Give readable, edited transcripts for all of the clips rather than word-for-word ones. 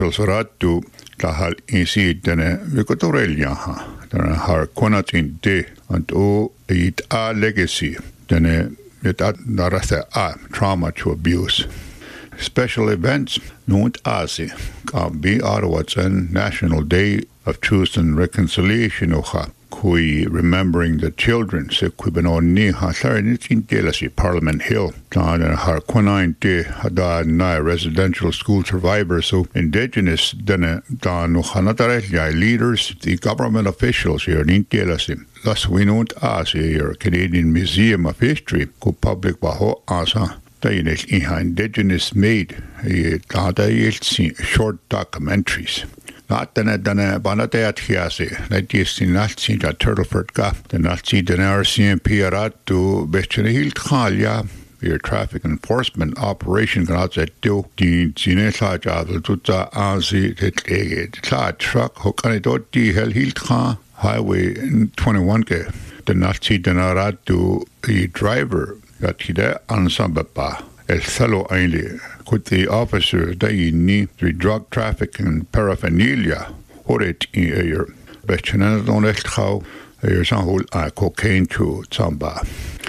Sorattu tahal insiittene vikotoreljaha. Tänä har konatin te anto it a legacy. Tänne että narasta a trauma to abuse. Special events nunt asi. Be Ottawa's National Day of Truth and Reconciliation oha. Kui remembering the children se kui benon ni ha in delasi Parliament Hill. Tan har konain te hada na residential school survivors so indigenous dene dan no hanatare leaders the government officials here in delasi. Thus we don't ask here Canadian Museum of History ku public baho asa. Dainis iha indigenous made short documentaries. Tänä panateat hiasi. Näitiin nähtiin ja Turtleford ka. Nähtiin tänä RCMP rattu bestene hilt khalja. Your traffic enforcement operation kanatse tu. Dine saajadel tutta asi tla truck hokani dotti hel hilt kha. Highway 21 ke. Nähtiin tänä rattu driver. Ja tida ansambapa. El fellow ainli. Could the officer daini the drug trafficking and paraphernalia horit your bestchana don echtkhau your sanhul cocaine to tsamba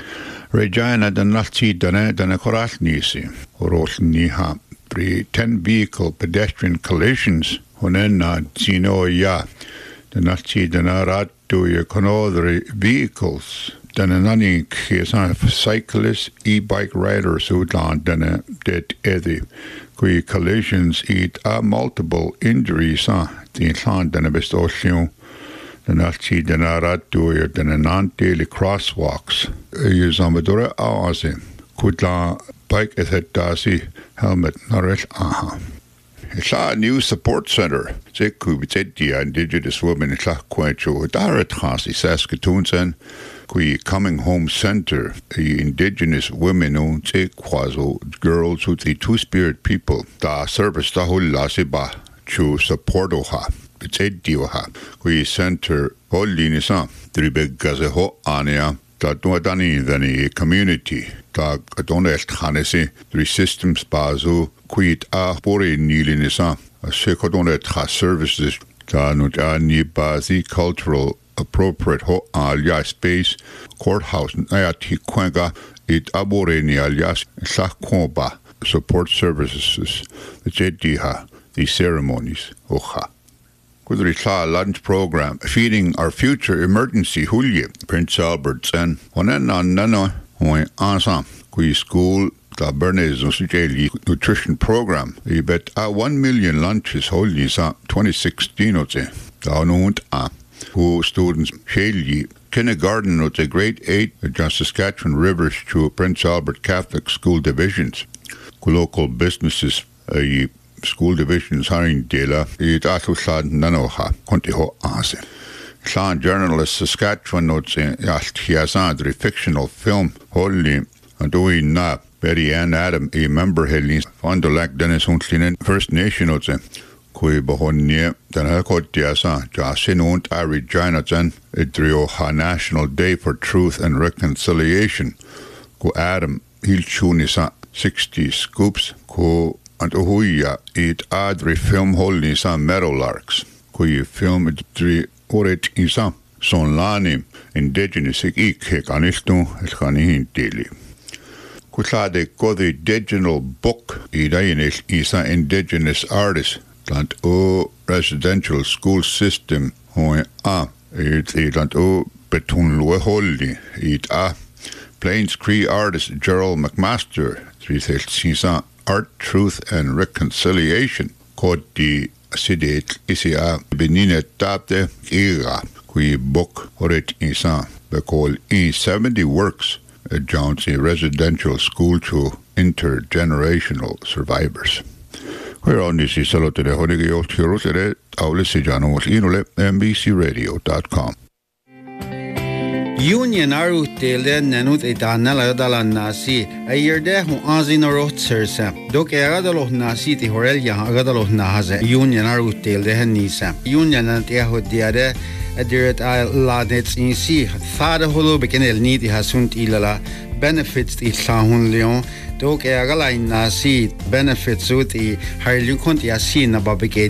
Regina the Nazi dana korasnisi orosniha pre 10 vehicle pedestrian collisions honena zino ya the Nazi dana ratu your conother vehicles dana nani cyclists e-bike riders who dana dead edhi kui collisions eat multiple injuries the dana bestoshion dana chi dana ratu your dana non-daily crosswalks use amadora aase kutla bike ethetasi helmet naresh aha. It's a new support center. The Indigenous women in Tlaquencho, Daratasi, Saskatoon, Kui Coming Home Center, the Indigenous women who take Quazo, girls with the Two-Spirit people, da service da Hulasiba, to support Oha, Bitedioha, Kui Center, Holinisa, Dribeg Gazeho Ania, da Duadani, the community, da Adonet Hanesi, three systems bazu, Quit a Bore Nilinisa, a Sekodonet has services, da Nujani Bazi cultural appropriate ho alia space, courthouse, Ayati Quenga, it Aboreni alias, Sakoba, support services, the Jediha, the ceremonies, Oha. Kudrisa lunch program, feeding our future emergency Hulye, Prince Albert's and Honena Nana, Hoy Ansam, Kui school. The Bernays nutrition program. I bet 1 million lunches holding 2016 who students Shaley kindergarten at the grade 8 at Saskatchewan Rivers to Prince Albert Catholic school divisions. Local businesses school divisions hiring dela it atusan nanoha kontiho ase. San journalist Saskatchewan notes the fictional film holding doing na Betty Ann Adam, a member Helene Fond du Lac Dennis Huntlinen First Nation Kui Bohonia, then Hakotiasa, Jasinont Regina Zen, Idrioha National Day for Truth and Reconciliation. Ku Adam, Hilchunisa, 60 scoops, Ku Antohuya, it Adri film Holnisa Meadowlarks. Kui film Idri Oret Isa, Son Lani, Indigenous Ik Anishtu, Elkanihin Daily. Kutlade ko the digital book Idainish isa indigenous artist lant o residential school system hoi it lant o betun lue holdi it Plains Cree artist Gerald McMaster 3 Art, Truth and Reconciliation kod di sidet isia benine tapte ira kui book horet isa bekol 70 works Jones residential school to intergenerational survivors. We're on this salo today. Honigio Tirosere, Aulisijano Inule, NBCRadio.com. Union Arutele Nanut Etanala Dalanasi, a year there who Azino Sersa, Doc Eradalo Nasi, the Horelia Agadalo Naza, Union Arutele Henisa, Union and Eho Diade. Adiret al ladets in si thada holo bekenel niti hasunt ilala benefits ti sahun leon do ke agala na si benefits ut i har lukon ti asi na babike